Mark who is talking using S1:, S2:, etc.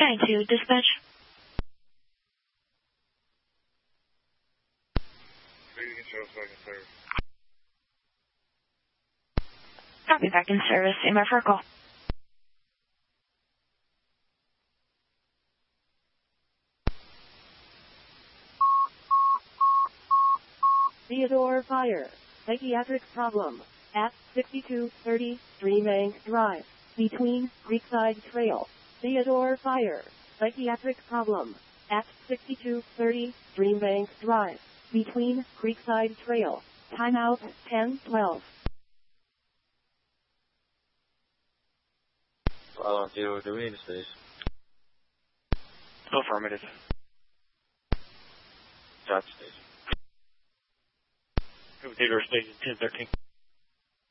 S1: Trying to dispatch. Copy, back in service. MF for a call.
S2: Theodore Fire. Psychiatric problem. At 6230 Streambank Drive. Between Creekside Trail. Theodore Fire. Psychiatric problem. At 6230 Streambank Drive. Between Creekside Trail. Timeout 10:12.
S3: Do we need a space?
S4: Affirmative.
S3: Dodge station.
S4: Theodore Station 1013.